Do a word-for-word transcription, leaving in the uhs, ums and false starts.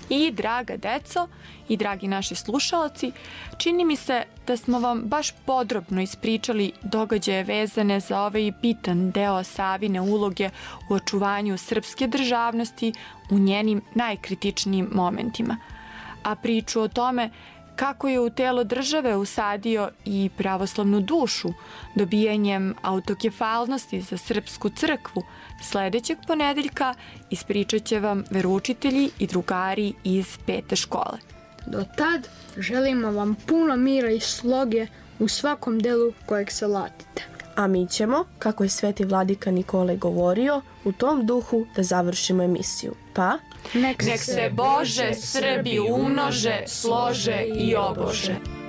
I draga deco i dragi naši slušaoci, čini mi se da smo vam baš podrobno ispričali događaje vezane za ovaj bitan deo Savine uloge u očuvanju srpske državnosti u njenim najkritičnijim momentima. A priču o tome kako je u telo države usadio i pravoslavnu dušu dobijanjem autokefalnosti za srpsku crkvu, sledećeg ponedeljka ispričat će vam veroučitelji i drugari iz pete škole. Do tad želimo vam puno mira i sloge u svakom delu kojeg se latite. A mi ćemo, kako je sveti vladika Nikolaj govorio, u tom duhu da završimo emisiju. Pa, nek se Bože Srbi umnože, slože i obože.